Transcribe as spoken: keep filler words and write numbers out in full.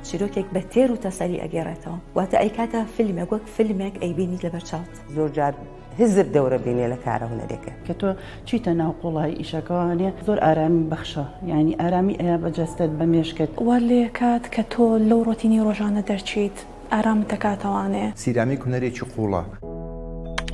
چیرۆکێک بە تێر و تەسەلی ئەگێڕێتەوە واتە ئەی کاتە فیلمێک وەک فیلمێک ئەیبینیت لەبەر چاوت زۆر جار هزر دەورە بینێ لە کارە هونەرێکە کە تۆ چیتە ناو قوڵای ئیشەکەوانێ زۆر ئارامی بەخشە یعنی ئارامی ئەیە بەجەستت بە مێشکت وا لێ کات کە تۆ لەو ڕۆتینی ڕۆژانە دەرچیت ئارامت دەکاتەوانێ سیرامی هونەرێکی قوڵە